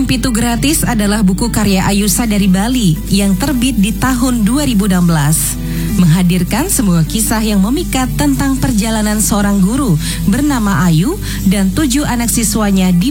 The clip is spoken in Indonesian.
Mimpitu Gratis adalah buku karya Ayusa dari Bali yang terbit di tahun 2016. Menghadirkan sebuah kisah yang memikat tentang perjalanan seorang guru bernama Ayu dan 7 anak siswanya di